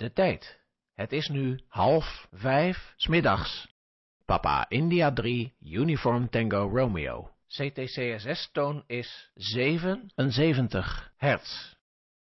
de tijd. Het is nu 4:30 's middags. Papa India 3, Uniform Tango Romeo. CTCSS-toon is 77 hertz.